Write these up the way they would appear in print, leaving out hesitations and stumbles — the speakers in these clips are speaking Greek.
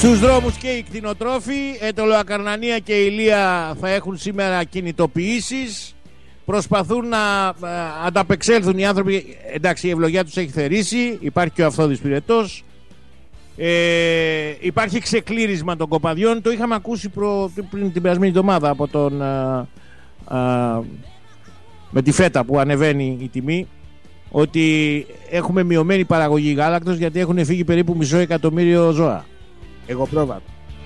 Στους δρόμους και οι κτηνοτρόφοι, Αιτωλοακαρνανία και Ηλία θα έχουν σήμερα κινητοποιήσεις. Προσπαθούν να ανταπεξέλθουν οι άνθρωποι. Εντάξει, η ευλογιά τους έχει θερήσει. Υπάρχει και ο Αυθόδης Πυρετός. Υπάρχει ξεκλήρισμα των κοπαδιών. Το είχαμε ακούσει πριν την περασμένη εβδομάδα από τον με τη φέτα που ανεβαίνει η τιμή, ότι έχουμε μειωμένη παραγωγή γάλακτος γιατί έχουν φύγει περίπου 500.000 ζώα. Εγώ πρόβατο.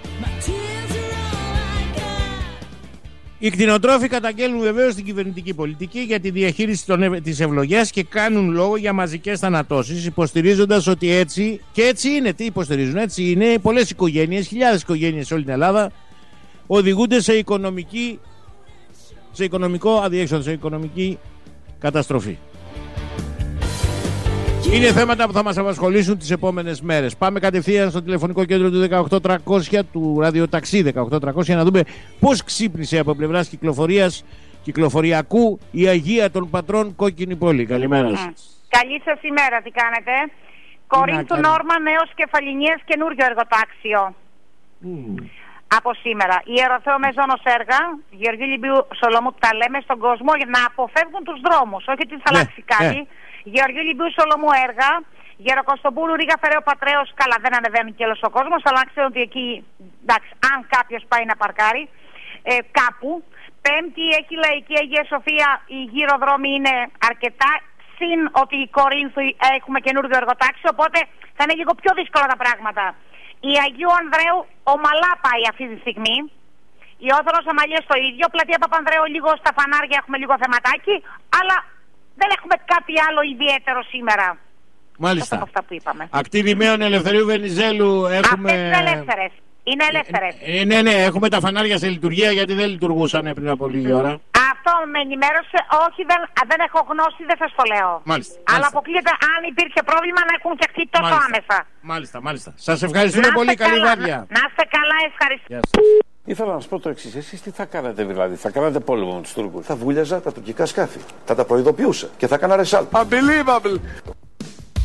Οι κτηνοτρόφοι καταγγέλνουν βεβαίως την κυβερνητική πολιτική για τη διαχείριση της ευλογιάς και κάνουν λόγο για μαζικές θανατώσεις, υποστηρίζοντας ότι έτσι, και έτσι είναι, τι υποστηρίζουν, έτσι είναι, πολλές οικογένειες, χιλιάδες οικογένειες σε όλη την Ελλάδα οδηγούνται σε οικονομικό αδιέξοδο, σε οικονομική καταστροφή. Είναι θέματα που θα μας απασχολήσουν τις επόμενες μέρες. Πάμε κατευθείαν στο τηλεφωνικό κέντρο του 18300, του ραδιοταξί 18300, να δούμε πώς ξύπνησε από πλευράς κυκλοφοριακού η Αγία των Πατρών Κόκκινη Πόλη. Καλημέρα σας. Καλή σας ημέρα, τι κάνετε? Κορίνθου Νόρμα, νέος Κεφαλινίας, καινούριο εργοτάξιο. Από σήμερα. Ιεροθέο Μεζόνος έργα, Γεωργίου Λιμπίου Σολομού, τα λέμε στον κόσμο για να αποφεύγουν τους δρόμους. Όχι ότι θα αλλάξει κάτι. Γεωργίου Λιμπίου Σολομού έργα, Γεροκοστοπούλου Ρίγα Φεραίο Πατρέως, καλά δεν ανεβαίνει και όλος ο κόσμος, αλλά ξέρω ότι εκεί, εντάξει, αν κάποιος πάει να παρκάρει κάπου. Πέμπτη έχει Λαϊκή Αγία Σοφία, οι γύρω δρόμοι είναι αρκετά, συν ότι η Κορίνθου έχουμε καινούργιο εργοτάξιο, οπότε θα είναι λίγο πιο δύσκολα τα πράγματα. Η Αγίου Ανδρέου ομαλά πάει αυτή τη στιγμή. Η Όδωρος Αμαλίας το ίδιο. Πλατεία Παπανδρέου λίγο στα φανάρια έχουμε λίγο θεματάκι, αλλά δεν έχουμε κάτι άλλο ιδιαίτερο σήμερα. Μάλιστα. Από αυτά που είπαμε. Ακτή Δημαίων Ελευθερίου Βενιζέλου έχουμε. Αυτές είναι ελεύθερες. Είναι ελεύθερες. Ναι, έχουμε τα φανάρια σε λειτουργία γιατί δεν λειτουργούσαν πριν από λίγη ώρα. Αυτό με ενημέρωσε. Όχι, δεν έχω γνώση, δεν σας το λέω. Μάλιστα. Αλλά αποκλείεται αν υπήρχε πρόβλημα να έχουν φτιαχτεί τόσο άμεσα. Μάλιστα. Σας ευχαριστούμε πολύ. Καλή βάρδια. Να είστε καλά, ευχαριστώ. Ήθελα να σας πω το εξής. Εσείς τι θα κάνατε δηλαδή? Θα κάνατε πόλεμο με τους Τούρκους? Θα βούλιαζα τα τουρκικά σκάφη. Θα τα προειδοποιούσα και θα έκανα ρεσάλ. Unbelievable.